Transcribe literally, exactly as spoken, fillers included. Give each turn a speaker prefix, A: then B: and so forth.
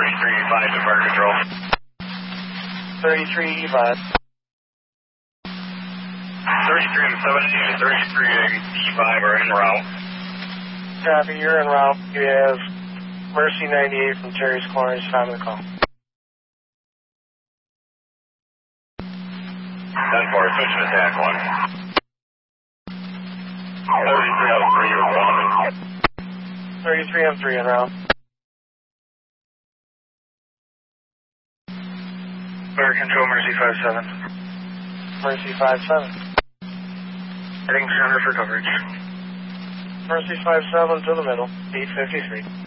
A: thirty-three E five to fire control.
B: thirty-three E five.
A: thirty-three and seventeen and thirty-three E five are en route.
B: Copy, you're en route. You have Mercy ninety-eight from Terry's Corners, time of the call.
A: ten four, switch to attack one. thirty-three oh three, you're one.
B: thirty-three M three en route.
A: Fire control, Mercy five seven.
B: Mercy five seven.
A: Heading center for coverage.
B: Mercy five seven to the middle, eight fifty-three.